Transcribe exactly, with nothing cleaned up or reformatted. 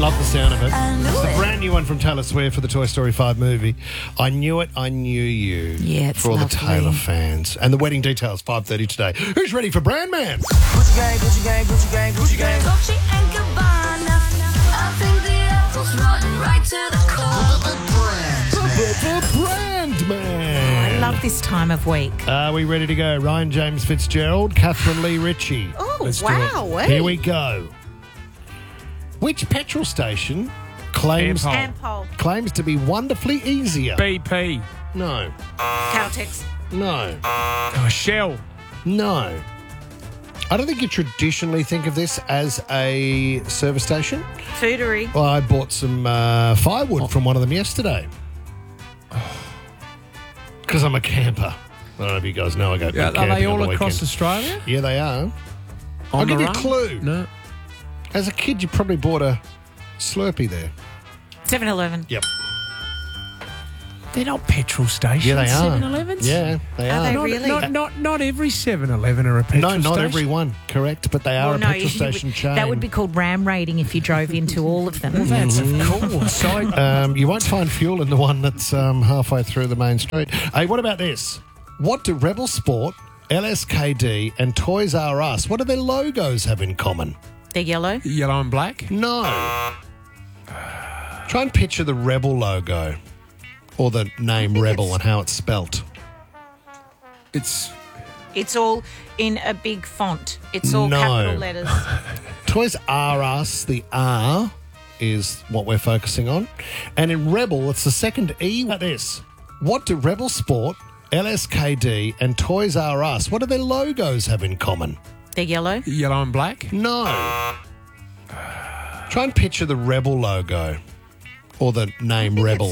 love the sound of it. It's the brand new one from Taylor Swift for the Toy Story five movie. I Knew It, I Knew You. Yeah, it's For all lovely. the Taylor fans. And the wedding details, five thirty today. Who's ready for Brand Man? Gucci gang, Gucci gang, Gucci gang, Gucci gang. Dolce and Gabbana. I think the apple's rotten right to the core. The Brand Man. I love this time of week. Are we ready to go? Ryan James Fitzgerald, Catherine Lee Ritchie. Oh, Let's do wow. it. eh? Here we go. Which petrol station claims Ampol. Ampol, claims to be wonderfully easier? B P. No. Caltex, No. Oh, Shell. No. I don't think you traditionally think of this as a service station. Foodery. Well, I bought some uh, firewood from one of them yesterday. Because I'm a camper. I don't know if you guys know I go Yeah, are camping they on all the across weekend. Australia? Yeah, they are. On I'll the give you a run? clue. No. As a kid, you probably bought a Slurpee there. seven eleven. Yep. They're not petrol stations. Yeah, they are. seven elevens? Yeah, they Are are. they Not, really? not, not, not every seven eleven are a petrol No, station. not every one, correct, but they are Well, a no, petrol you- station chain. that would be called ram raiding if you drove into all of them. Well, that's Mm-hmm. of course. So, Um, you won't find fuel in the one that's um, halfway through the main street. Hey, what about this? What do Rebel Sport, L S K D, and Toys R Us, what do their logos have in common? They're yellow. yellow and black. No. Try and picture the Rebel logo or the name Rebel and how it's spelt. It's It's all in a big font. It's all No. capital letters. Toys R Us, the R is what we're focusing on. And in Rebel, it's the second E. What this? What do Rebel Sport, L S K D, and Toys R Us, what do their logos have in common? They're yellow. yellow and black. No. Try and picture the Rebel logo or the name Rebel